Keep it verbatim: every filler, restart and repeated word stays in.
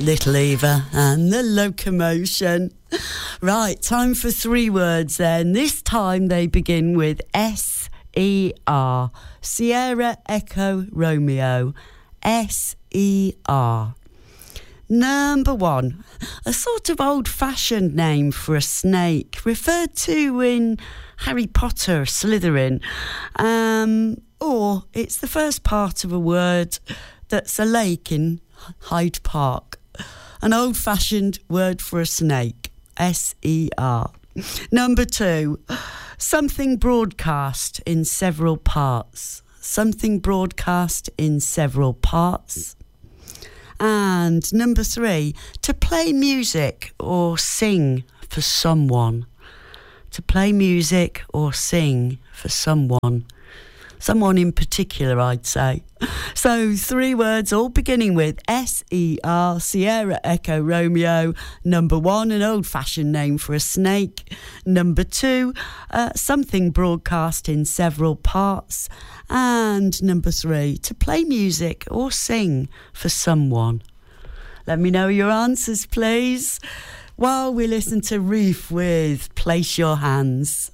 Little Eva and the Locomotion. Right, time for three words then. This time they begin with S E R. Sierra Echo Romeo. S E R. Number one, a sort of old-fashioned name for a snake, referred to in Harry Potter, Slytherin. Um, or it's the first part of a word that's a lake in Hyde Park. An old-fashioned word for a snake. S E R. Number two, something broadcast in several parts. Something broadcast in several parts. And number three, to play music or sing for someone. To play music or sing for someone. Someone in particular, I'd say. So three words all beginning with S E R, Sierra Echo Romeo. Number one, an old-fashioned name for a snake. Number two, uh, something broadcast in several parts. And number three, to play music or sing for someone. Let me know your answers, please, while we listen to Reef with Place Your Hands.